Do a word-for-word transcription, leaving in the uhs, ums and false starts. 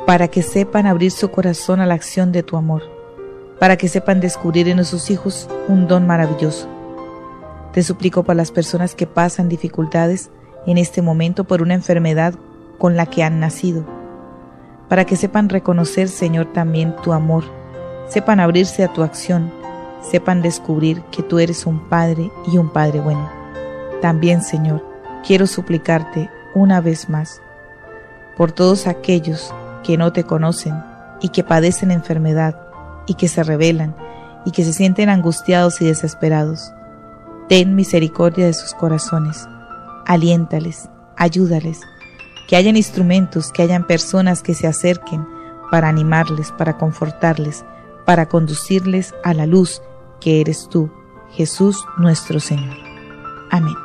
para que sepan abrir su corazón a la acción de tu amor, para que sepan descubrir en nuestros hijos un don maravilloso. Te suplico por las personas que pasan dificultades en este momento por una enfermedad con la que han nacido, para que sepan reconocer, Señor, también tu amor, sepan abrirse a tu acción, sepan descubrir que tú eres un Padre y un Padre bueno. También, Señor, quiero suplicarte una vez más por todos aquellos que no te conocen y que padecen enfermedad y que se rebelan y que se sienten angustiados y desesperados. Ten misericordia de sus corazones, aliéntales, ayúdales, que hayan instrumentos, que hayan personas que se acerquen para animarles, para confortarles, para conducirles a la luz que eres tú, Jesús nuestro Señor. Amén.